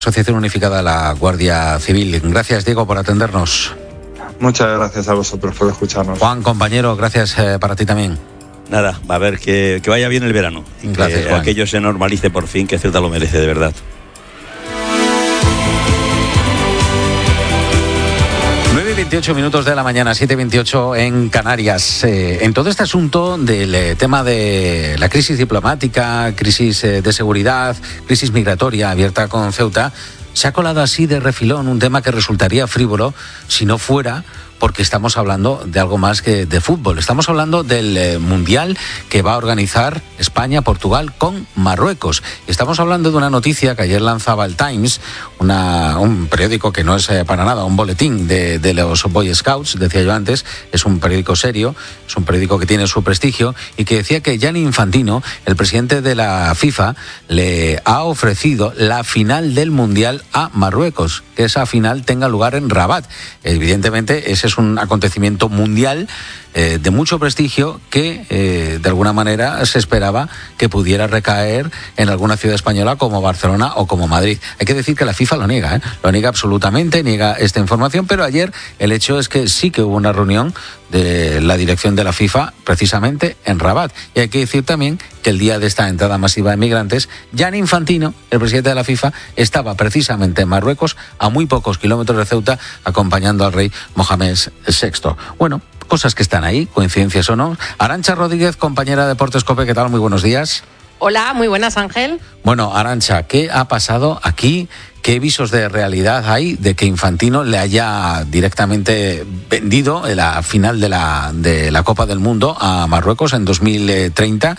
Asociación Unificada de la Guardia Civil. Gracias, Diego, por atendernos. Muchas gracias a vosotros por escucharnos. Juan, compañero, gracias para ti también. Nada, va a ver que vaya bien el verano. Gracias, que aquello se normalice por fin, que Ceuta lo merece, de verdad. 9:28 minutos de la mañana, 7:28 en Canarias. En todo este asunto del tema de la crisis diplomática, crisis de seguridad, crisis migratoria abierta con Ceuta, se ha colado así de refilón un tema que resultaría frívolo si no fuera porque estamos hablando de algo más que de fútbol. Estamos hablando del Mundial que va a organizar España-Portugal con Marruecos. Estamos hablando de una noticia que ayer lanzaba el Times, un periódico que no es para nada un boletín de los Boy Scouts, decía yo antes, es un periódico serio, es un periódico que tiene su prestigio, y que decía que Gianni Infantino, el presidente de la FIFA, le ha ofrecido la final del Mundial a Marruecos, que esa final tenga lugar en Rabat. Evidentemente, ese es un acontecimiento mundial de mucho prestigio que de alguna manera se esperaba que pudiera recaer en alguna ciudad española como Barcelona o como Madrid. Hay que decir que la FIFA lo niega absolutamente, niega esta información, pero ayer el hecho es que sí que hubo una reunión de la dirección de la FIFA precisamente en Rabat. Y hay que decir también que el día de esta entrada masiva de migrantes, Gianni Infantino, el presidente de la FIFA, estaba precisamente en Marruecos, a muy pocos kilómetros de Ceuta, acompañando al rey Mohamed VI. Bueno, cosas que están ahí, coincidencias o no. Arantxa Rodríguez, compañera de Deportes COPE, ¿qué tal? Muy buenos días. Hola, muy buenas, Ángel. Bueno, Arantxa, ¿qué ha pasado aquí? ¿Qué visos de realidad hay de que Infantino le haya directamente vendido la final de la Copa del Mundo a Marruecos en 2030?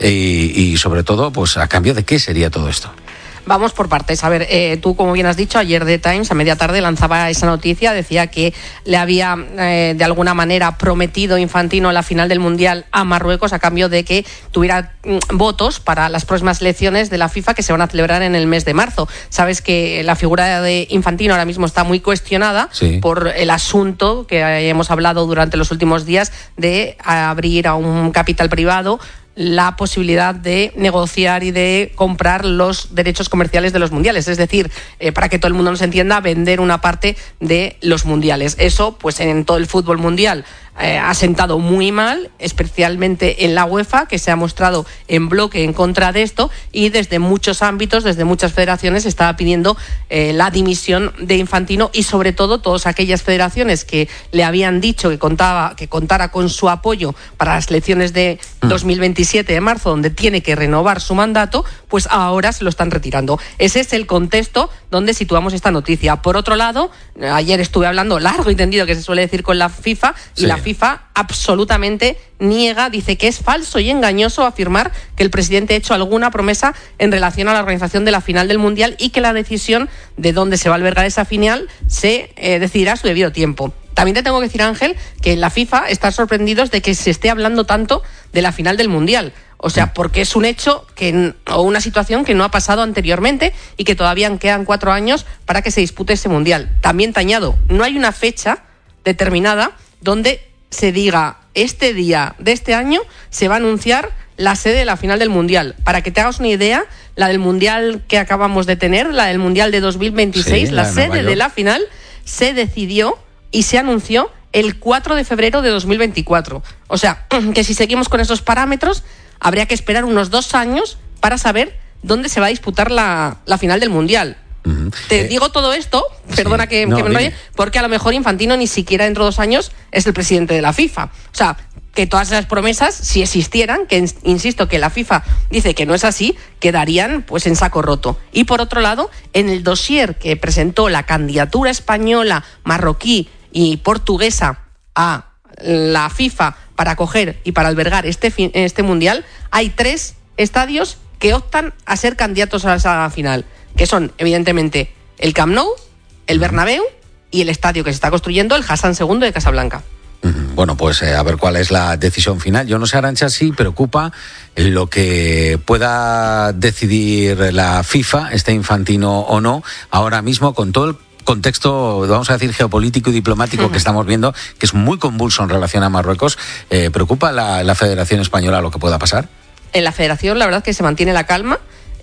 Y sobre todo, pues ¿a cambio de qué sería todo esto? Vamos por partes. A ver, tú, como bien has dicho, ayer The Times a media tarde lanzaba esa noticia, decía que le había de alguna manera prometido Infantino la final del Mundial a Marruecos a cambio de que tuviera votos para las próximas elecciones de la FIFA que se van a celebrar en el mes de marzo. Sabes que la figura de Infantino ahora mismo está muy cuestionada por el asunto que hemos hablado durante los últimos días de abrir a un capital privado la posibilidad de negociar y de comprar los derechos comerciales de los mundiales. Es decir, para que todo el mundo nos entienda, vender una parte de los mundiales. Eso, pues en todo el fútbol mundial ha sentado muy mal, especialmente en la UEFA, que se ha mostrado en bloque en contra de esto, y desde muchos ámbitos, desde muchas federaciones, se estaba pidiendo la dimisión de Infantino, y sobre todo todas aquellas federaciones que le habían dicho que contara con su apoyo para las elecciones de 2027 de marzo, donde tiene que renovar su mandato, pues ahora se lo están retirando. Ese es el contexto donde situamos esta noticia. Por otro lado, ayer estuve hablando largo y tendido, que se suele decir, con la FIFA, y la FIFA absolutamente niega, dice que es falso y engañoso afirmar que el presidente ha hecho alguna promesa en relación a la organización de la final del Mundial, y que la decisión de dónde se va a albergar esa final se decidirá a su debido tiempo. También te tengo que decir, Ángel, que en la FIFA están sorprendidos de que se esté hablando tanto de la final del Mundial. O sea, porque es un hecho o una situación que no ha pasado anteriormente y que todavía quedan 4 años para que se dispute ese Mundial. También te añado, no hay una fecha determinada donde se diga este día de este año se va a anunciar la sede de la final del Mundial. Para que te hagas una idea, la del Mundial que acabamos de tener, la del Mundial de 2026, la sede de la final se decidió y se anunció el 4 de febrero de 2024. O sea, que si seguimos con esos parámetros, habría que esperar unos 2 años para saber dónde se va a disputar la final del Mundial. Te digo todo esto, perdona que me enrolle, porque a lo mejor Infantino ni siquiera dentro de 2 años es el presidente de la FIFA. O sea, que todas esas promesas, si existieran, que insisto que la FIFA dice que no es así, quedarían pues en saco roto. Y por otro lado, en el dossier que presentó la candidatura española, marroquí y portuguesa a la FIFA para acoger y para albergar este Mundial, hay 3 estadios que optan a ser candidatos a esa final, que son, evidentemente, el Camp Nou, el Bernabéu y el estadio que se está construyendo, el Hassan II de Casablanca. Bueno, pues a ver cuál es la decisión final. Yo no sé, Arantxa, si preocupa lo que pueda decidir la FIFA, esté Infantino o no, ahora mismo con todo el contexto, vamos a decir, geopolítico y diplomático que estamos viendo, que es muy convulso en relación a Marruecos. ¿Preocupa la Federación Española lo que pueda pasar? En la Federación, la verdad es que se mantiene la calma.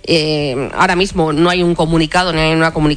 Ahora mismo no hay un comunicado, no hay una comunicación